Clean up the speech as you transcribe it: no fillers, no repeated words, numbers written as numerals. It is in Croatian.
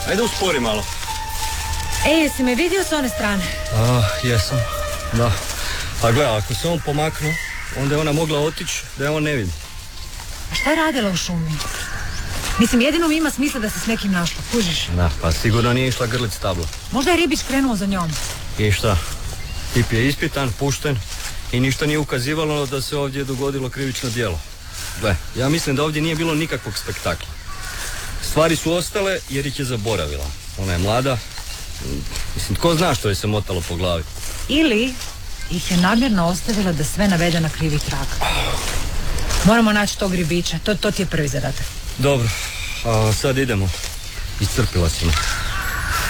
Ajde uspori malo. Jesi me vidio s one strane? Jesam, da. A gledaj, ako se on pomaknuo, onda je ona mogla otići da je on ne vidi. A šta je radila u šumi? Mislim, jedino mi ima smisla da se s nekim našla, kužiš? Da, pa sigurno nije išla grlit stablo. Možda je ribić krenuo za njom. I šta? Tip je ispitan, pušten i ništa nije ukazivalo da se ovdje dogodilo krivično djelo. Gle, ja mislim da ovdje nije bilo nikakvog spektakla. Stvari su ostale jer ih je zaboravila. Ona je mlada. Mislim, tko zna što je se motalo po glavi. Ili ih je namjerno ostavila da sve navede na krivi trag. Moramo naći tog ribića, to ti je prvi zadatak. Dobro, a sad idemo. Iscrpila si me.